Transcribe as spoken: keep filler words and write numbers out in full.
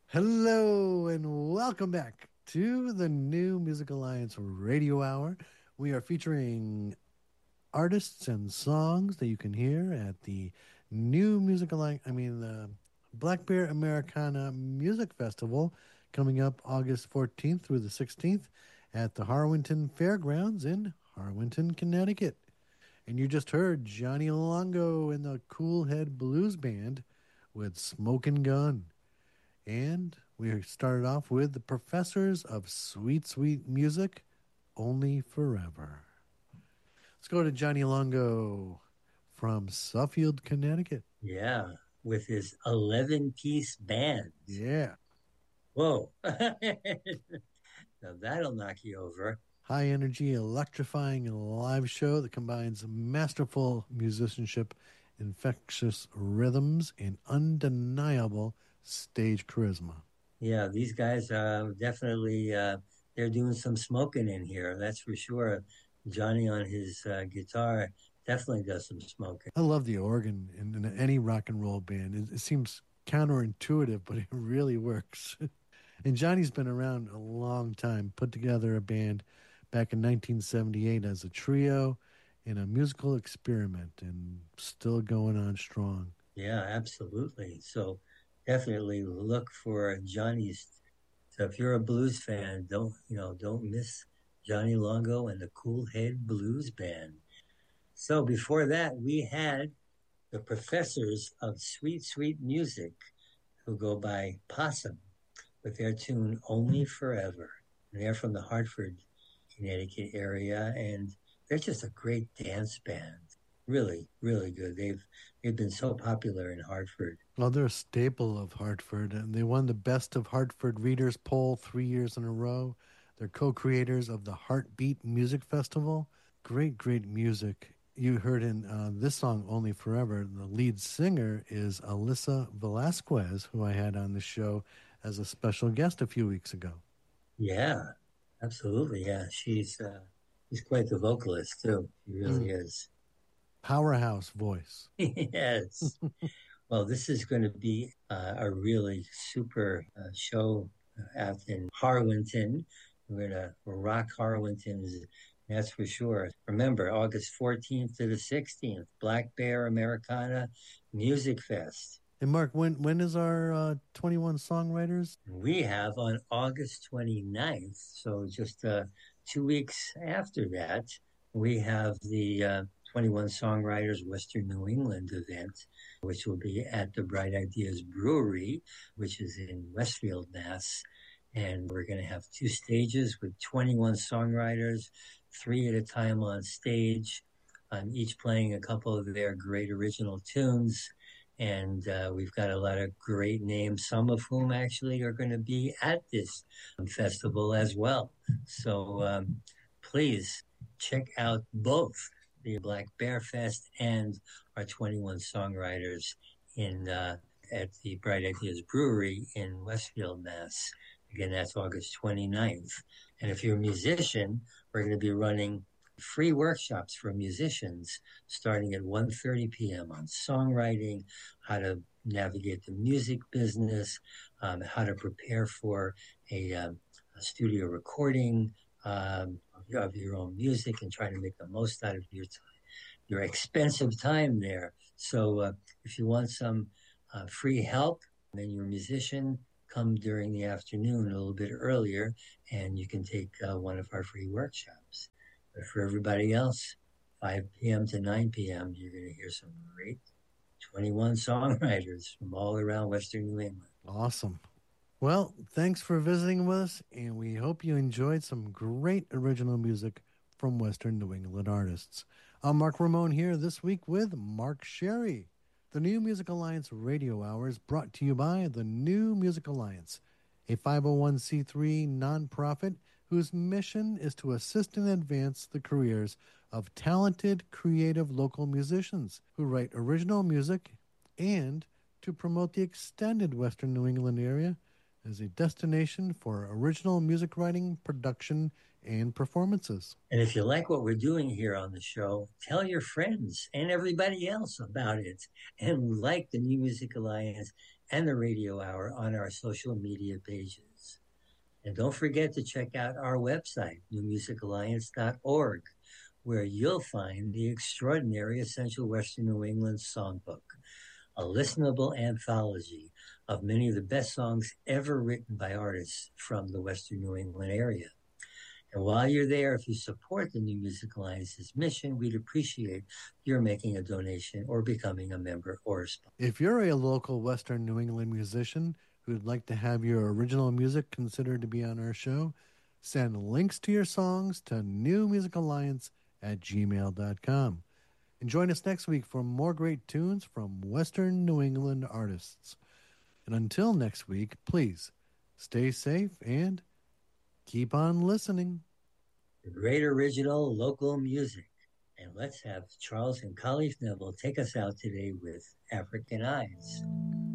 Hello and welcome back to the New Music Alliance Radio Hour. We are featuring artists and songs that you can hear at the New Music Alliance, I mean, the Black Bear Americana Music Festival coming up August fourteenth through the sixteenth at the Harwinton Fairgrounds in Harwinton, Connecticut. And you just heard Johnny Longo and the Cool Head Blues Band with Smokin' Gun. And we started off with the Professors of Sweet, Sweet Music, Only Forever. Let's go to Johnny Longo from Suffield, Connecticut. Yeah, with his eleven-piece band. Yeah. Whoa. Now that'll knock you over. High energy, electrifying live show that combines masterful musicianship, infectious rhythms, and undeniable stage charisma. Yeah, these guys uh, definitely, uh, they're doing some smoking in here, that's for sure. Johnny on his uh, guitar definitely does some smoking. I love the organ in, in any rock and roll band. It, it seems counterintuitive, but it really works. And Johnny's been around a long time, put together a band back in nineteen seventy-eight as a trio in a musical experiment and still going on strong. Yeah, absolutely. So definitely look for Johnny's. So if you're a blues fan, don't, you know, don't miss Johnny Longo and the Cool Head Blues Band. So before that, we had the Professors of Sweet, Sweet Music, who go by Possum, with their tune Only Forever. And they're from the Hartford, Connecticut area, and they're just a great dance band. Really, really good. They've they've been so popular in Hartford. Well, they're a staple of Hartford, and they won the Best of Hartford Readers poll three years in a row. They're co creators of the Heartbeat Music Festival. Great, great music. You heard in uh, this song, Only Forever, the lead singer is Alyssa Velasquez, who I had on the show as a special guest a few weeks ago. Yeah, absolutely. Yeah, she's uh, she's quite the vocalist too. She really Mm. is. Powerhouse voice. Yes. Well, this is going to be uh, a really super uh, show uh, out in Harwinton. We're going to rock Harwinton's, that's for sure. Remember, August fourteenth to the sixteenth, Black Bear Americana Music Fest. And Mark, when when is our uh, twenty-one songwriters? We have on August twenty-ninth, so just uh, two weeks after that, we have the uh, twenty-one Songwriters Western New England event, which will be at the Bright Ideas Brewery, which is in Westfield, Mass. And we're going to have two stages with twenty-one songwriters, three at a time on stage, um, each playing a couple of their great original tunes. And uh, we've got a lot of great names, some of whom actually are going to be at this um, festival as well. So um, please check out both the Black Bear Fest and our twenty-one songwriters in uh, at the Bright Ideas Brewery in Westfield, Mass. Again, that's August twenty-ninth. And if you're a musician, we're going to be running free workshops for musicians starting at one thirty p.m. on songwriting, how to navigate the music business, um, how to prepare for a, um, a studio recording um, of your own music and try to make the most out of your time, your expensive time there. So uh, if you want some uh, free help and you're a musician, come during the afternoon a little bit earlier and you can take uh, one of our free workshops. But for everybody else, five p.m. to nine p.m., you're going to hear some great twenty-one songwriters from all around Western New England. Awesome. Well, thanks for visiting with us, and we hope you enjoyed some great original music from Western New England artists. I'm Mark Ramone here this week with Mark Sherry. The New Music Alliance Radio Hour is brought to you by the New Music Alliance, a five oh one c three nonprofit whose mission is to assist and advance the careers of talented, creative local musicians who write original music and to promote the extended Western New England area as a destination for original music writing, production, and performances. And if you like what we're doing here on the show, tell your friends and everybody else about it. And like the New Music Alliance and the Radio Hour on our social media pages. And don't forget to check out our website, new music alliance dot org, where you'll find the extraordinary Essential Western New England Songbook, a listenable anthology of many of the best songs ever written by artists from the Western New England area. And while you're there, if you support the New Music Alliance's mission, we'd appreciate your making a donation or becoming a member or a sponsor. If you're a local Western New England musician who'd like to have your original music considered to be on our show, send links to your songs to new music alliance at gmail dot com. And join us next week for more great tunes from Western New England artists. And until next week, please stay safe and keep on listening. The great original local music. And let's have Charles and Collies Neville take us out today with African Eyes.